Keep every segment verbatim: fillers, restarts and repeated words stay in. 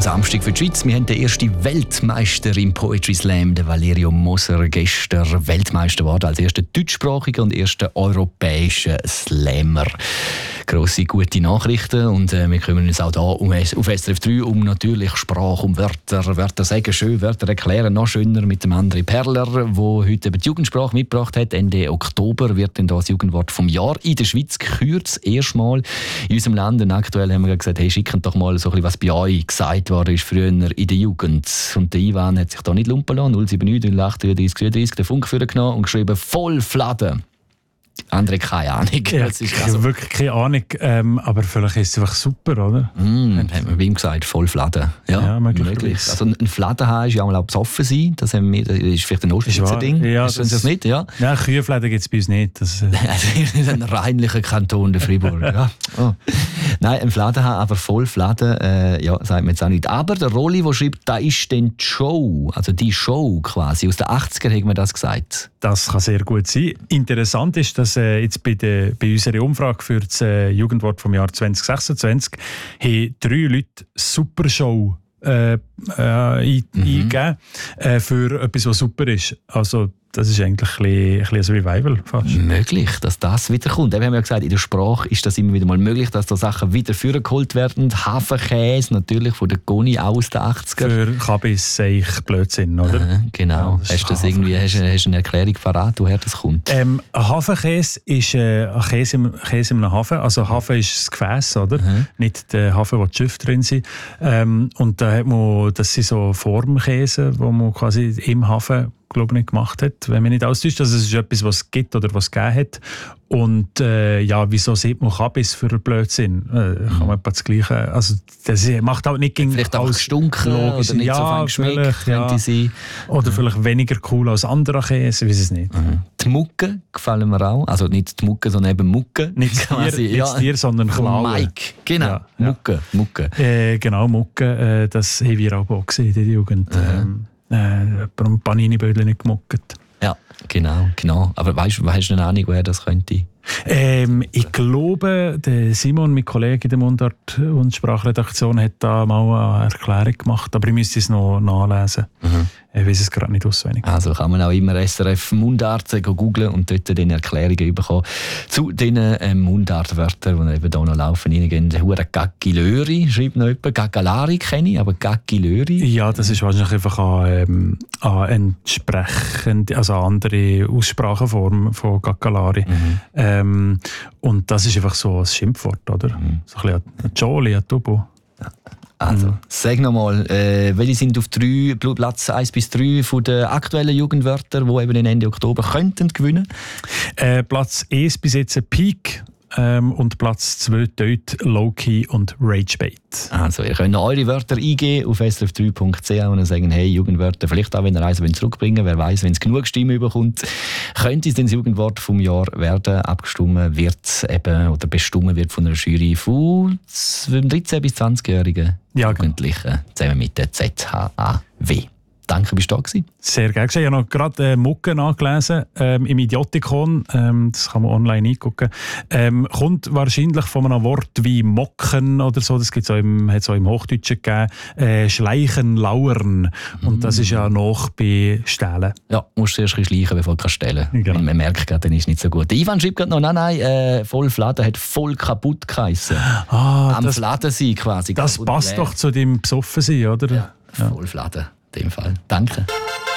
Samstag für die Schweiz. Wir haben den ersten Weltmeister im Poetry Slam, den Valerio Moser, gestern Weltmeister geworden, als erster deutschsprachiger und erster europäischer Slammer. Grosse, gute Nachrichten und äh, wir kümmern uns auch hier um, auf S R F drei um natürlich Sprache, um Wörter, Wörter sagen schön, Wörter erklären noch schöner mit dem André Perler, der heute eben die Jugendsprache mitgebracht hat. Ende Oktober wird dann das Jugendwort vom Jahr in der Schweiz gekürt, das erste Mal in unserem Land. Und aktuell haben wir gesagt, hey, schickt doch mal so ein bisschen, was bei euch gesagt worden ist früher in der Jugend. Und der Ivan hat sich da nicht lumpen lassen, null sieben neun drei acht drei drei drei drei den Funk genommen und geschrieben, voll Fladen. André, keine Ahnung. Ja, ich habe also wirklich keine Ahnung, ähm, aber vielleicht ist es einfach super, oder? Mm, hat man bei ihm gesagt, voll Fladen. Ja, ja möglich. möglich. Also ein Fladen haben ist ja auch besoffen sein. Das, haben wir, das ist vielleicht ein Ostschweizer Ding. Ja, ist das, das nicht? Ja, ja Kühenfladen gibt es bei uns nicht. Das, äh das ist ein reinlicher Kanton, der Fribourg. Ja. Oh. Nein, ein Fladen haben, aber voll Fladen, äh, ja, sagt man jetzt auch nicht. Aber der Rolli, der schreibt, da ist dann die Show, also die Show quasi. Aus den achtziger haben wir das gesagt. Das kann sehr gut sein. Interessant ist, dass äh, jetzt bei, der, bei unserer Umfrage für das äh, Jugendwort vom Jahr zwanzig sechsundzwanzig haben drei Leute Super Show äh, äh, ein, mhm. eingegeben äh, für etwas, was super ist. Also das ist eigentlich ein bisschen, ein bisschen ein Revival fast. Möglich, dass das wiederkommt. Wir haben ja gesagt, in der Sprache ist das immer wieder mal möglich, dass da Sachen wieder vorgeholt werden. Hafenkäse natürlich von der Goni aus den achtziger. Für Kabis sehe ich Blödsinn, oder? Aha, genau. Ja, hast du das irgendwie, hast, hast du eine Erklärung parat, woher das kommt? Ähm, ein Hafenkäse ist äh, ein Käse im, Käse in einem Hafen. Also Hafen ist das Gefäß, oder? Aha. Nicht der Hafen, wo die Schiffe drin sind. Ähm, und da hat man, das sind so Formkäse, die man quasi im Hafen glaube ich, gemacht hat, wenn man nicht austäuscht. Also es ist etwas, was es gibt oder was es gegeben hat. Und äh, ja, wieso sieht man Kabis für einen Blödsinn? Äh, kann man das Gleiche. Also das macht auch nicht gegen vielleicht auch gestunken oder nicht ja, so fein geschmeckt, ja. könnte sein. Oder mhm. vielleicht weniger cool als andere Käse, ich weiß es nicht. Mhm. Die Mucke gefallen mir auch. Also nicht die Mucke, sondern eben Mucke. Nicht Stier, ja. nicht Stier sondern Klaue. Mike, genau. Ja, Mucke, ja. Mucke. Äh, genau, Mucke. Äh, das haben wir auch gesehen in der Jugend. Mhm. Ähm, Äh, ein Panini-Bödel nicht gemuckt. Ja, genau, genau. Aber weißt du, hast du eine Ahnung, woher das könnte? Ähm, ich glaube, der Simon, mein Kollege in der Mundart- und Sprachredaktion, hat da mal eine Erklärung gemacht, aber ich müsste es noch nachlesen. Mhm. Ich weiß es gerade nicht auswendig. Also kann man auch immer S R F Mundart googeln und dort dann Erklärungen bekommen zu diesen ähm, Mundartwörtern, die eben hier noch laufen. Ihnen hure Gaggilöri, schreibt noch jemand. Gaggalari kenne ich, aber Gaggilöri? Ja, das ist wahrscheinlich einfach eine, ähm, eine entsprechende, also eine andere Ausspracheform von Gaggalari. Mhm. Ähm, und das ist einfach so ein Schimpfwort, oder? Mhm. So ein bisschen ein Jolly, ein Tubo. Ja. Also, mhm. sag nochmal, äh, welche sind auf drei, Platz eins bis drei von den aktuellen Jugendwörtern, die eben Ende Oktober könnten gewinnen? Äh, Platz eins bis jetzt Peak ähm, und Platz zwei dort Low-Key und Ragebait. Also, ihr könnt eure Wörter eingeben auf s r f drei punkt c h und dann sagen, hey, Jugendwörter, vielleicht auch, wenn ihr eins zurückbringen wollt, wer weiß, wenn es genug Stimmen bekommt, könnte es dann das Jugendwort vom Jahr werden. Abgestimmt wird eben, oder bestimmt wird von einer Jury von dreizehn- bis zwanzigjährigen ja, Jugendlichen, zusammen mit der Z H A W. Danke, bist du da gewesen. Sehr gerne. Ich habe noch gerade äh, Mucke nachgelesen ähm, im Idiotikon. Ähm, das kann man online eingucken. Ähm, kommt wahrscheinlich von einem Wort wie Mocken oder so. Das gibt es auch im, hat's auch im Hochdeutschen gegeben. Äh, Schleichen, Lauern. Und das ist ja noch bei Stellen. Ja, musst du erst ein schleichen, bevor du stellen kannst. Genau. Man merkt gerade, dann ist nicht so gut. Der Ivan schreibt gerade noch, nein, nein, äh, voll Fladen hat voll kaputt geheissen. Ah, Am das, Fladen sein quasi. Das passt leer. Doch zu deinem Besoffensein, oder? Ja, ja. Voll Fladen. In dem Fall. Danke.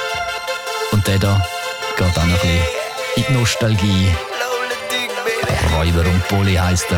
Und der da geht auch noch ein bisschen in die Nostalgie. Räuber und Poli heisst er.